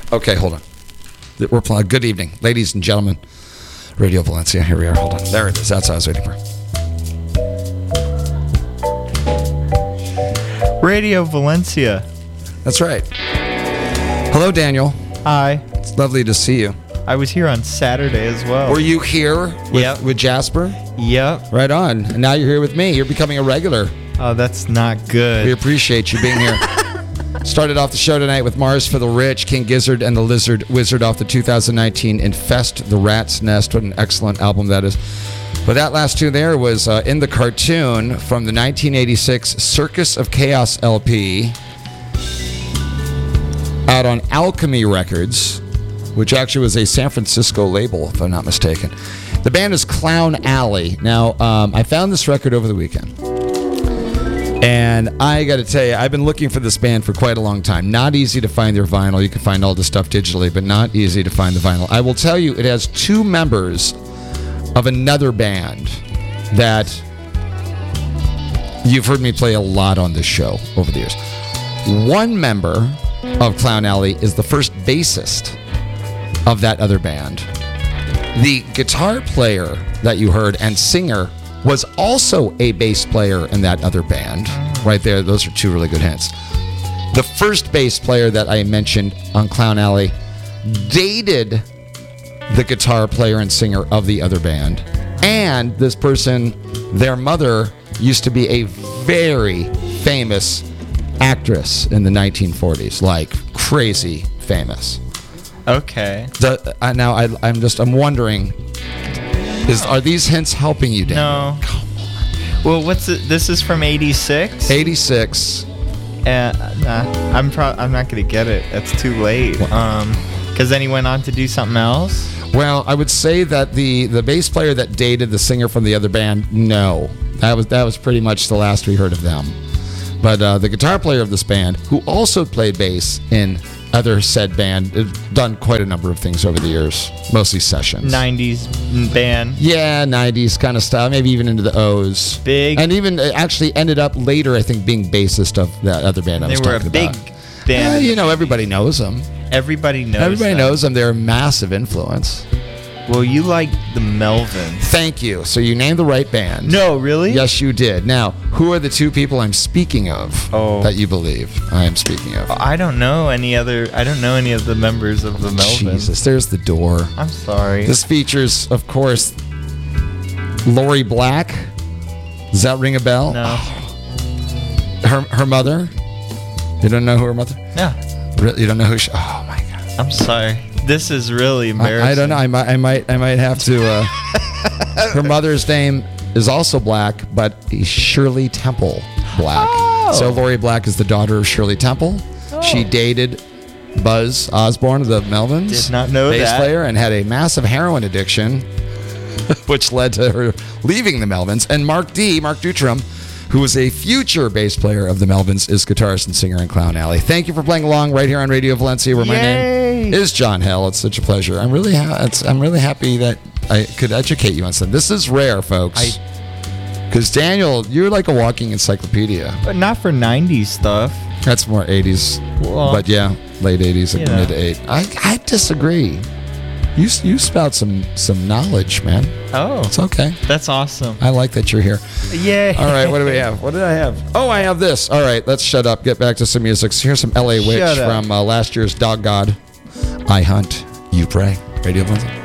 Okay, hold on. We're playing. Good evening, ladies and gentlemen. Radio Valencia. Here we are. Hold on. There it is. That's what I was waiting for. Radio Valencia. That's right. Hello, Daniel. Hi. It's lovely to see you. I was here on Saturday as well. Were you here with Jasper? Yep. Right on. And now you're here with me. You're becoming a regular. Oh, that's not good. We appreciate you being here. Started off the show tonight with Mars for the Rich, King Gizzard and the Lizard Wizard off the 2019 Infest the Rat's Nest. What an excellent album that is. But that last tune there was In the Cartoon from the 1986 Circus of Chaos LP out on Alchemy Records, which actually was a San Francisco label, if I'm not mistaken. The band is Clown Alley. Now, I found this record over the weekend. And I got to tell you, I've been looking for this band for quite a long time. Not easy to find their vinyl. You can find all the stuff digitally, but not easy to find the vinyl. I will tell you, it has two members of another band that you've heard me play a lot on this show over the years. One member of Clown Alley is the first bassist of that other band. The guitar player that you heard and singer was also a bass player in that other band. Right there, those are two really good hints. The first bass player that I mentioned on Clown Alley dated the guitar player and singer of the other band. And this person, their mother, used to be a very famous actress in the 1940s, like crazy famous. Okay. Now I'm wondering, are these hints helping you, Dan? No. Come on. Well, this is from 86? 86. I'm not going to get it. That's too late. Because then he went on to do something else? Well, I would say that the bass player that dated the singer from the other band, no. That was pretty much the last we heard of them. But the guitar player of this band, who also played bass in other said band, done quite a number of things over the years, mostly sessions. 90s band. Yeah, 90s kind of style, maybe even into the O's. Big. And even actually ended up later, I think, being bassist of that other band I was talking about. They were a big band. Everybody knows them. Everybody knows them. They're a massive influence. Well, you like the Melvins. Thank you. So you named the right band. No, really? Yes, you did. Now, who are the two people I'm speaking of that you believe I am speaking of? I don't know any of the members of the Melvins. Jesus, there's the door. I'm sorry. This features, of course, Lori Black. Does that ring a bell? No. Her mother? You don't know who her mother? Yeah. Really? You don't know who she... Oh, my God. I'm sorry. This is really embarrassing. I don't know. I might have to... her mother's name is also Black, but Shirley Temple Black. Oh. So Lori Black is the daughter of Shirley Temple. Oh. She dated Buzz Osborne of the Melvins. Did not know bass that. player, and had a massive heroin addiction, which led to her leaving the Melvins. And Mark Dutram, who was a future bass player of the Melvins, is guitarist and singer in Clown Alley. Thank you for playing along right here on Radio Valencia, where my name is John Hell. It's such a pleasure. I'm really happy that I could educate you on something. This is rare, folks. Because Daniel, you're like a walking encyclopedia. But not for 90s stuff. That's more 80s. Well, but yeah, late 80s, like mid to 8. I disagree. You spout some knowledge, man. Oh. It's okay. That's awesome. I like that you're here. Yeah. All right, what do we have? What did I have? Oh, I have this. All right, let's shut up. Get back to some music. So here's some LA Witch from last year's Dog God. I Hunt, You Pray. Radio Valencia.